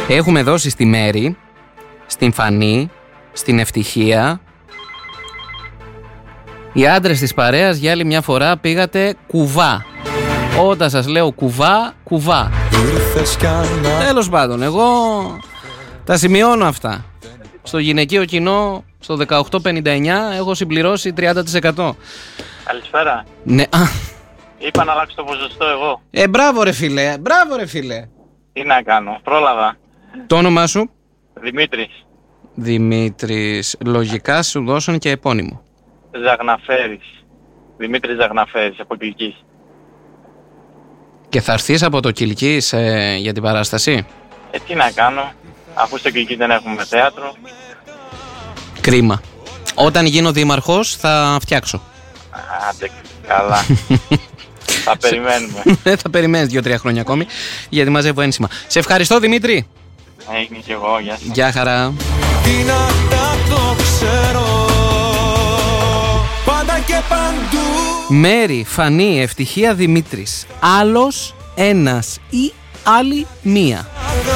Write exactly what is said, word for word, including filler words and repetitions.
Έχουμε δώσει στη Μέρη, στην Φανή, στην Ευτυχία. Οι άντρες της παρέας για άλλη μια φορά πήγατε κουβά. Όταν σας λέω κουβά, κουβά. Τέλος πάντων, εγώ τα σημειώνω αυτά. Στο γυναικείο κοινό, στο δεκαοκτώ πενήντα εννιά, έχω συμπληρώσει τριάντα τοις εκατό. Καλησπέρα. Ναι, α. Είπα να αλλάξω το ποσοστό εγώ. Ε, μπράβο ρε φίλε, μπράβο ρε φίλε. Τι να κάνω, πρόλαβα. Το όνομά σου? Δημήτρης. Δημήτρης, λογικά σου δώσουν και επώνυμο. Ζαγναφέρης. Δημήτρης Ζαγναφέρης, από Κιλκής. Και θα έρθεις από το Κιλκής ε, για την παράσταση? Ε, τι να κάνω, αφού στο Κιλκής δεν έχουμε θέατρο. Κρίμα. Όταν γίνω δήμαρχος θα φτιάξω. Άντε, καλά. Θα περιμένουμε. Θα περιμένεις δύο-τρία χρόνια ακόμη, γιατί μαζεύω ένσημα. Σε ευχαριστώ Δημήτρη. Έγινε κι εγώ, γεια σας. Γεια χαρά. Μέρη, Φανή, Ευτυχία, Δημήτρης. Άλλος ένας ή άλλη μία.